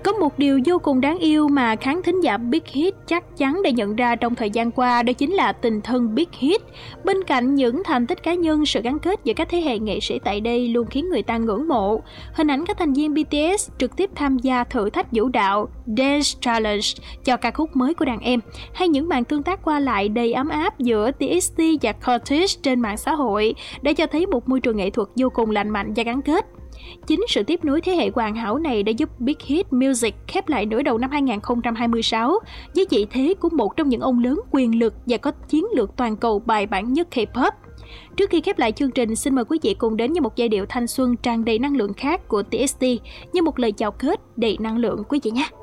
Có một điều vô cùng đáng yêu mà khán thính giả Big Hit chắc chắn đã nhận ra trong thời gian qua, đó chính là tình thân Big Hit. Bên cạnh những thành tích cá nhân, sự gắn kết giữa các thế hệ nghệ sĩ tại đây luôn khiến người ta ngưỡng mộ. Hình ảnh các thành viên BTS trực tiếp tham gia thử thách vũ đạo Dance Challenge cho ca khúc mới của đàn em, hay những màn tương tác qua lại đầy ấm áp giữa TXT và Curtis trên mạng xã hội đã cho thấy một môi trường nghệ thuật vô cùng lành mạnh và gắn kết. Chính sự tiếp nối thế hệ hoàn hảo này đã giúp Big Hit Music khép lại nửa đầu năm 2026 với vị thế của một trong những ông lớn quyền lực và có chiến lược toàn cầu bài bản nhất K-pop. Trước khi khép lại chương trình, xin mời quý vị cùng đến với một giai điệu thanh xuân tràn đầy năng lượng khác của TXT như một lời chào kết đầy năng lượng quý vị nhé.